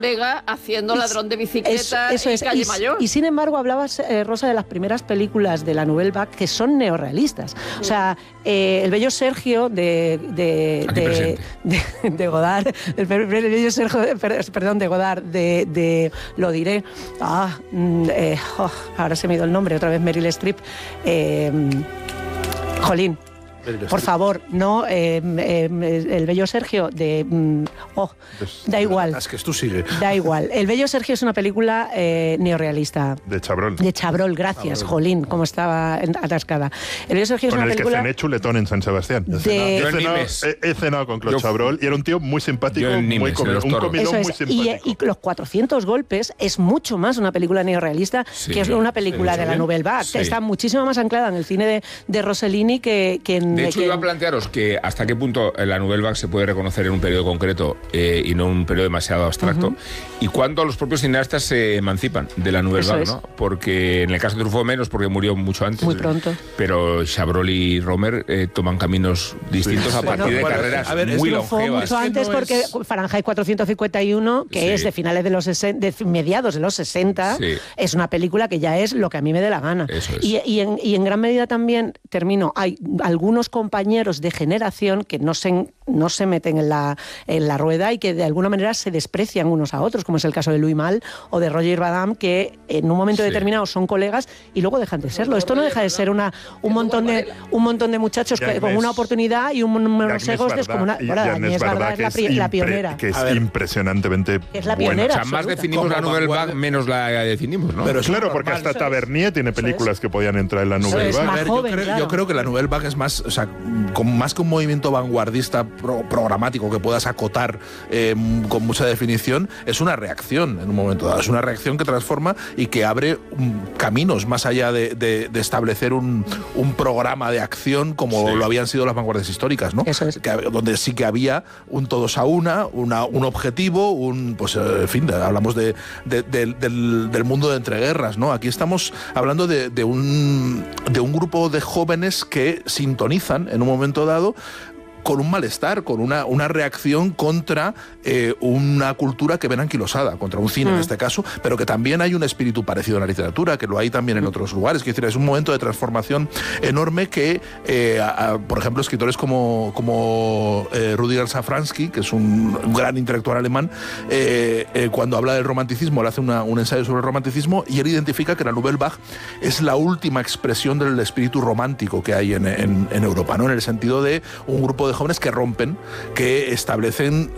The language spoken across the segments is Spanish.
Vega haciendo Ladrón de bicicleta eso en es. Calle Mayor. Y sin embargo, hablabas, Rosa, de las primeras películas de la Nouvelle Vague que son neorrealistas. O sea, El bello Sergio de Godard, el bello Sergio, perdón, de Godard, lo diré. Ahora se me ha ido el nombre, otra vez Meryl Streep. Jolín. Por favor, no, el bello Sergio da igual. Es que esto sigue. Da igual. El bello Sergio es una película neorrealista. De Chabrol. De Chabrol, gracias, Jolín, como estaba atascada. El bello Sergio es una película... Con el que cené chuletón en San Sebastián. He cenado con Claude Chabrol y era un tío muy simpático, muy comilón, muy simpático. Y Los 400 golpes es mucho más una película neorrealista que es una película de la Nouvelle Vague. Está muchísimo más anclada en el cine de Rossellini que en... De hecho, iba a plantearos que hasta qué punto la Nouvelle Vague se puede reconocer en un periodo concreto y no en un periodo demasiado abstracto, y cuándo los propios cineastas se emancipan de la Nouvelle Vague, ¿no? Porque en el caso de Truffaut menos, porque murió mucho antes. Muy pronto. Pero Chabrol y Romer toman caminos distintos a partir de carreras muy longevas. Mucho antes, porque Fahrenheit 451, que es de finales de los 60, de mediados de los 60, es una película que ya es lo que a mí me dé la gana. Y en gran medida también, hay algunos compañeros de generación que no se meten en la rueda y que de alguna manera se desprecian unos a otros, como es el caso de Louis Malle o de Roger Vadim, que en un momento determinado son colegas y luego dejan de serlo. Esto no deja de ser un montón de muchachos con una oportunidad y unos egos descomunales. Agnès Varda es la pionera. Que es impresionantemente es la pionera. O sea, más definimos la Nouvelle Vague, menos la definimos, ¿no? Pero claro, porque hasta Tavernier tiene películas que podían entrar en la Nouvelle Vague. Yo creo que la Nouvelle Vague es más, más que un movimiento vanguardista programático que puedas acotar con mucha definición, es una reacción en un momento dado. Es una reacción que transforma y que abre caminos más allá de establecer un programa de acción como lo habían sido las vanguardias históricas, ¿no? Eso es. Donde sí que había un todos a un objetivo, hablamos del mundo de entreguerras, ¿no? Aquí estamos hablando de un grupo de jóvenes que sintonizan en un momento dado con un malestar, con una reacción contra una cultura que ven anquilosada, contra un cine en este caso, pero que también hay un espíritu parecido en la literatura, que lo hay también en otros lugares. Es decir, es un momento de transformación enorme que, por ejemplo, escritores como Rudyard Safransky, que es un gran intelectual alemán, cuando habla del romanticismo, le hace un ensayo sobre el romanticismo y él identifica que la Nouvelle Vague es la última expresión del espíritu romántico que hay en Europa, ¿no? En el sentido de un grupo de jóvenes que rompen, que establecen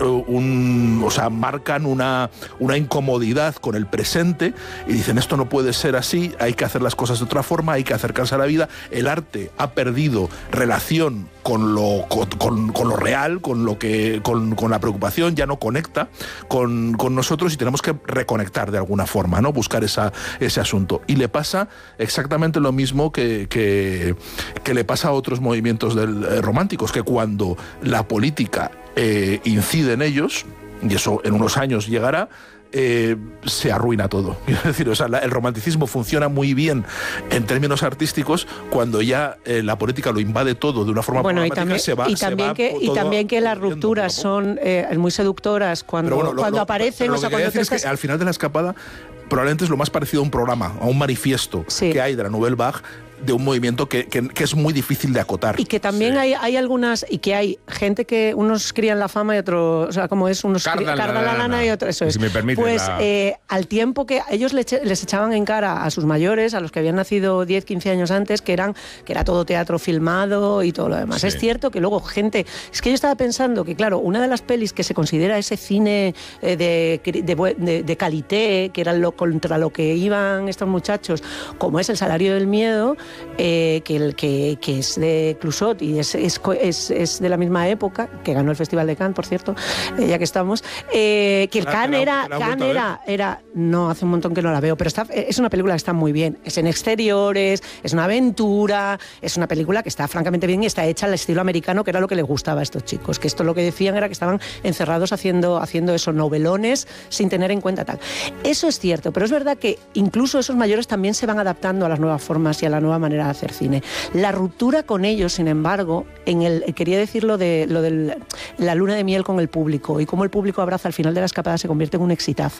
marcan una incomodidad con el presente y dicen esto no puede ser así, hay que hacer las cosas de otra forma, hay que acercarse a la vida. El arte ha perdido relación con lo real, con la preocupación, ya no conecta con nosotros y tenemos que reconectar de alguna forma, ¿no? Buscar ese asunto. Y le pasa exactamente lo mismo que le pasa a otros movimientos románticos, que cuando la política incide en ellos, y eso en unos años llegará, se arruina todo. Es decir, el romanticismo funciona muy bien en términos artísticos cuando ya la política lo invade todo de una forma programática, y también que las rupturas son muy seductoras cuando aparecen. Lo que quería decir es que al final de La Escapada probablemente es lo más parecido a un programa, a un manifiesto que hay de la Nouvelle Vague, de un movimiento que es muy difícil de acotar. Y que también hay algunas, y que hay gente que unos crían la fama y otros, o sea, como es, unos cardan la lana y otros, eso es. Si me permite, al tiempo que ellos les echaban en cara a sus mayores, a los que habían nacido 10, 15 años antes, que era todo teatro filmado y todo lo demás. Sí. Es cierto que luego es que yo estaba pensando que, claro, una de las pelis que se considera ese cine de calité, que era contra lo que iban estos muchachos, como es El salario del miedo, que es de Clouzot y es de la misma época, que ganó el Festival de Cannes, por cierto, ya que estamos, que el Cannes era no, hace un montón que no la veo, pero es una película que está muy bien, es en exteriores, es una aventura, es una película que está francamente bien y está hecha al estilo americano, que era lo que les gustaba a estos chicos, que esto lo que decían era que estaban encerrados haciendo esos novelones sin tener en cuenta tal. Eso es cierto, pero es verdad que incluso esos mayores también se van adaptando a las nuevas formas y a la nueva manera de hacer cine. La ruptura con ellos, sin embargo, quería decir lo de la luna de miel con el público y cómo el público abraza al final de La Escapada se convierte en un exitazo.